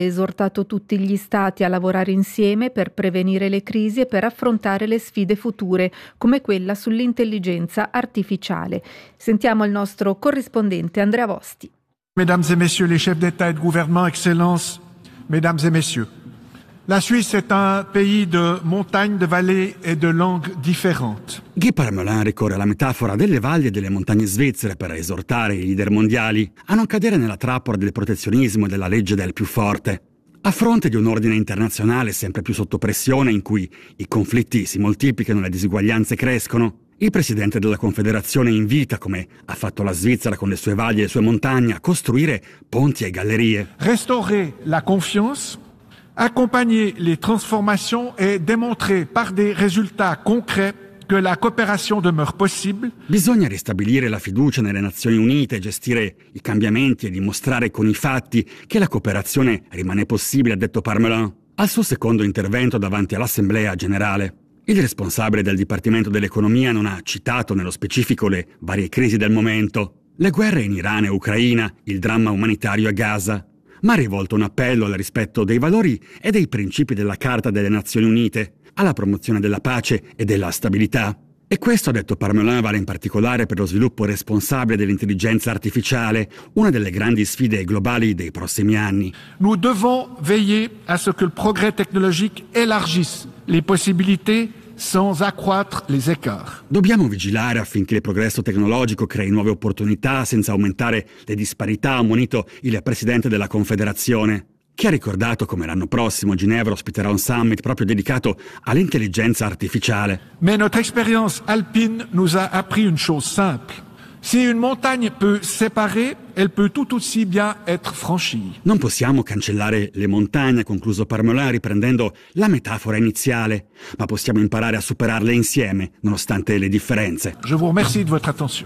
esortato tutti gli Stati a lavorare insieme per prevenire le crisi e per affrontare le sfide future, come quella sull'intelligenza artificiale. Sentiamo il nostro corrispondente Andrea Vosti. Mesdames et messieurs les chefs d'État et de gouvernement, Excellences, mesdames et messieurs, la Suisse est un pays de montagnes, de vallées et de langues différentes. Guy Parmelin ricorre alla metafora delle valli e delle montagne svizzere per esortare i leader mondiali a non cadere nella trappola del protezionismo e della legge del più forte. A fronte di un ordine internazionale sempre più sotto pressione in cui i conflitti si moltiplicano e le disuguaglianze crescono, il presidente della Confederazione invita, come ha fatto la Svizzera con le sue valli e le sue montagne, a costruire ponti e gallerie. Restaurer la confiance, accompagner les transformations et démontrer par des résultats concrets que la coopération demeure possible. Bisogna ristabilire la fiducia nelle Nazioni Unite, gestire i cambiamenti e dimostrare con i fatti che la cooperazione rimane possibile, ha detto Parmelin al suo secondo intervento davanti all'Assemblea Generale. Il responsabile del Dipartimento dell'Economia non ha citato nello specifico le varie crisi del momento, le guerre in Iran e Ucraina, il dramma umanitario a Gaza, ma ha rivolto un appello al rispetto dei valori e dei principi della Carta delle Nazioni Unite, alla promozione della pace e della stabilità. E questo, ha detto Parmelin, vale in particolare per lo sviluppo responsabile dell'intelligenza artificiale, una delle grandi sfide globali dei prossimi anni. Nous devons veiller à ce que le progrès technologique élargisse les possibilités sans accroître les écarts. Dobbiamo vigilare affinché il progresso tecnologico crei nuove opportunità senza aumentare le disparità, ha ammonito il presidente della Confederazione, che ha ricordato come l'anno prossimo Ginevra ospiterà un summit proprio dedicato all'intelligenza artificiale. Mais notre expérience alpine nous a appris une chose simple. Si une montagne peut séparer, elle peut tout aussi bien être franchie. Non possiamo cancellare le montagne, ha concluso Parmelin riprendendo la metafora iniziale, ma possiamo imparare a superarle insieme, nonostante le differenze. Je vous remercie de votre attention.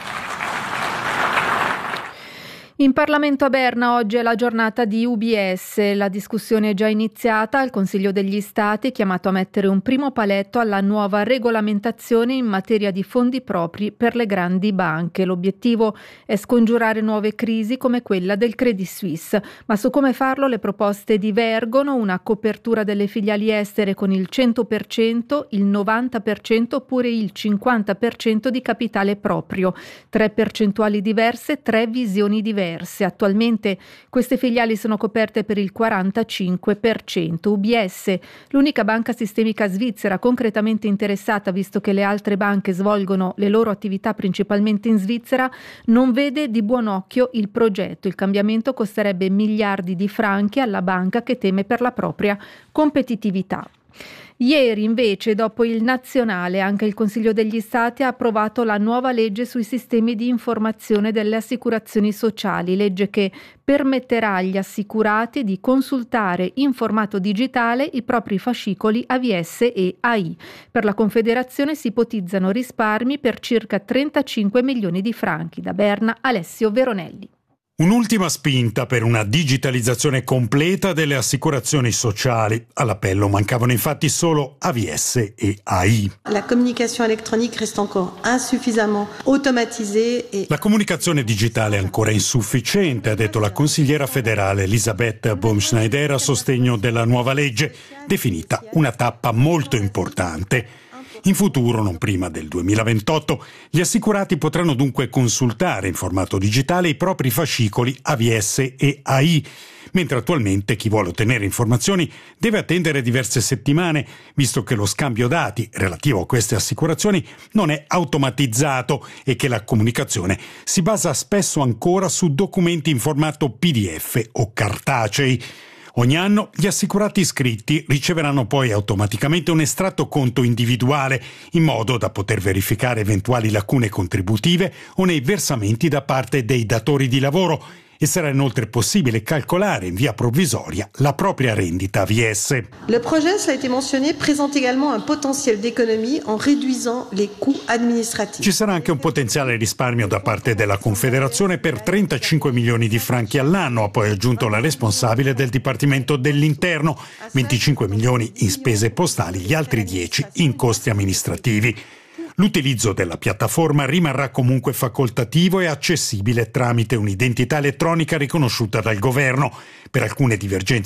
In Parlamento a Berna oggi è la giornata di UBS, la discussione è già iniziata, il Consiglio degli Stati è chiamato a mettere un primo paletto alla nuova regolamentazione in materia di fondi propri per le grandi banche. L'obiettivo è scongiurare nuove crisi come quella del Credit Suisse, ma su come farlo le proposte divergono, una copertura delle filiali estere con il 100%, il 90% oppure il 50% di capitale proprio, 3 percentuali diverse, 3 visioni diverse. Attualmente queste filiali sono coperte per il 45%. UBS, l'unica banca sistemica svizzera concretamente interessata, visto che le altre banche svolgono le loro attività principalmente in Svizzera, non vede di buon occhio il progetto. Il cambiamento costerebbe miliardi di franchi alla banca che teme per la propria competitività. Ieri invece, dopo il nazionale, anche il Consiglio degli Stati ha approvato la nuova legge sui sistemi di informazione delle assicurazioni sociali, legge che permetterà agli assicurati di consultare in formato digitale i propri fascicoli AVS e AI. Per la Confederazione si ipotizzano risparmi per circa 35 milioni di franchi. Da Berna, Alessio Veronelli. Un'ultima spinta per una digitalizzazione completa delle assicurazioni sociali. All'appello mancavano infatti solo AVS e AI. La comunication électronique reste encore insuffisamment automatisée et... La comunicazione digitale è ancora insufficiente, ha detto la consigliera federale Elisabeth Baumschneider a sostegno della nuova legge, definita una tappa molto importante. In futuro, non prima del 2028, gli assicurati potranno dunque consultare in formato digitale i propri fascicoli AVS e AI, mentre attualmente chi vuole ottenere informazioni deve attendere diverse settimane, visto che lo scambio dati relativo a queste assicurazioni non è automatizzato e che la comunicazione si basa spesso ancora su documenti in formato PDF o cartacei. Ogni anno gli assicurati iscritti riceveranno poi automaticamente un estratto conto individuale, in modo da poter verificare eventuali lacune contributive o nei versamenti da parte dei datori di lavoro, e sarà inoltre possibile calcolare in via provvisoria la propria rendita AVS. Le projet, cela a été mentionné, présente également un potentiel d'économie en réduisant les coûts administratifs. Ci sarà anche un potenziale risparmio da parte della Confederazione per 35 milioni di franchi all'anno, ha poi aggiunto la responsabile del Dipartimento dell'Interno, 25 milioni in spese postali, gli altri 10 in costi amministrativi. L'utilizzo della piattaforma rimarrà comunque facoltativo e accessibile tramite un'identità elettronica riconosciuta dal governo. Per alcune divergenze